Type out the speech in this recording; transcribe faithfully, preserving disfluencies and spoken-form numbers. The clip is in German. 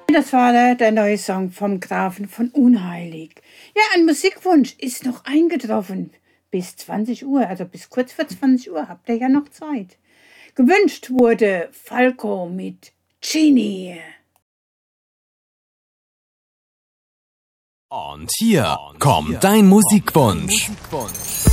Das war der, der neue Song vom Grafen von Unheilig. Ja, ein Musikwunsch ist noch eingetroffen. Bis zwanzig Uhr, also bis kurz vor zwanzig Uhr habt ihr ja noch Zeit. Gewünscht wurde Falco mit Genie. Und hier kommt dein Musikwunsch.